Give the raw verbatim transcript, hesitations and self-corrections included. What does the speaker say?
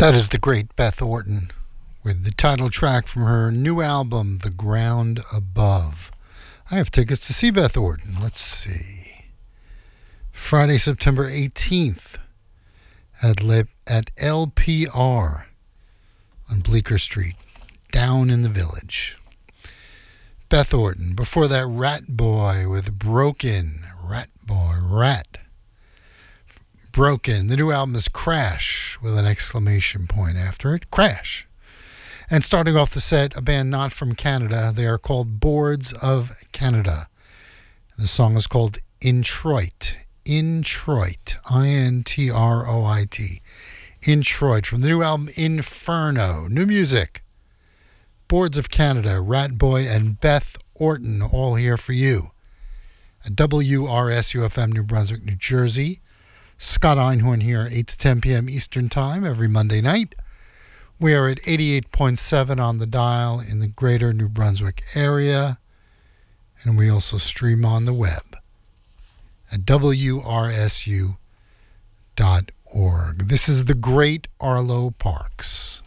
That is the great Beth Orton with the title track from her new album, The Ground Above. I have tickets to see Beth Orton. Let's see. Friday, September eighteenth at, Le- at L P R on Bleecker Street, down in the Village. Beth Orton. Before that, Rat Boy with Broken. Rat Boy, Rat. Broken. The new album is Crash with an exclamation point after it. Crash. And starting off the set, a band not from Canada. They are called Boards of Canada. The song is called Introit. Introit. I N T R O I T. Introit from the new album Inferno. New music. Boards of Canada, Rat Boy, and Beth Orton all here for you. At W R S U F M, New Brunswick, New Jersey. Scott Einhorn here, eight to ten p.m. Eastern Time every Monday night. We are at eighty-eight point seven on the dial in the greater New Brunswick area. And we also stream on the web at W R S U dot org. This is the great Arlo Parks.